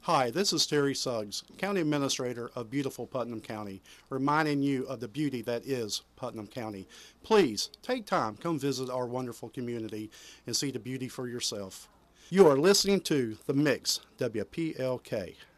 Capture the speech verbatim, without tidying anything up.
Hi, this is Terry Suggs, County Administrator of beautiful Putnam County, reminding you of the beauty that is Putnam County. Please take time, come visit our wonderful community and see the beauty for yourself. You are listening to The Mix, W P L K.